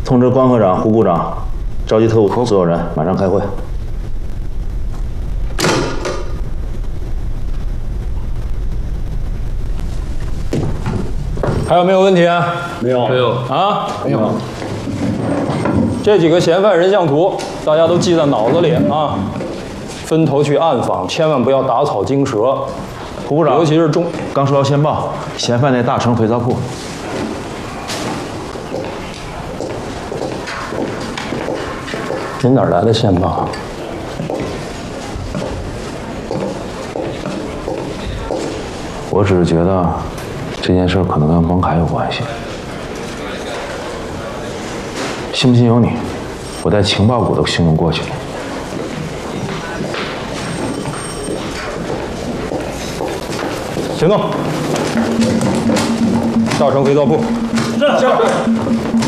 通知关科长、胡部长，召集特务所有人，马上开会。 还有没有问题啊？ 没有， 没有啊？ 没有。 这几个嫌犯人像图，大家都记在脑子里啊。分头去暗访，千万不要打草惊蛇。 胡部长， 尤其是刚收到线报，嫌犯那大成肥皂铺。 您哪儿来的线报？ 我只是觉得这件事可能跟蒙凯有关系。信不信由你，我带情报股都信用过去。 行动！大成肥皂铺。 是。